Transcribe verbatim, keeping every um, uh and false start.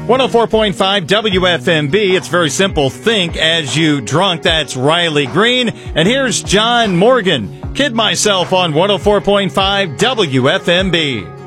one oh four point five W F M B. It's very simple. Think as you drunk. That's Riley Green. And here's John Morgan. Kid Myself on one oh four point five W F M B.